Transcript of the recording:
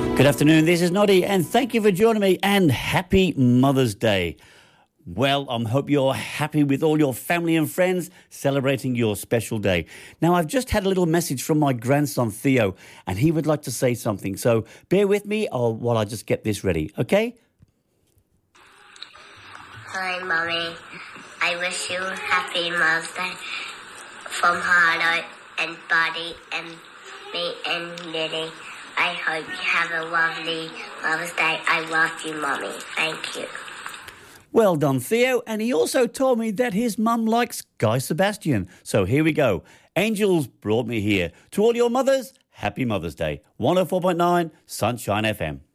Good afternoon, this is Noddy, and thank you for joining me, and happy Mother's Day. Well, I hope you're happy with all your family and friends celebrating your special day. Now, I've just had a little message from my grandson, Theo, and he would like to say something. So bear with me while I just get this ready, okay? Hi, Mummy. I wish you happy Mother's Day from Harlow and Buddy and me and Lily. I hope you have a lovely Mother's Day. I love you, Mummy. Thank you. Well done, Theo. And he also told me that his mum likes Guy Sebastian. So here we go. Angels brought me here. To all your mothers, happy Mother's Day. 104.9 Sunshine FM.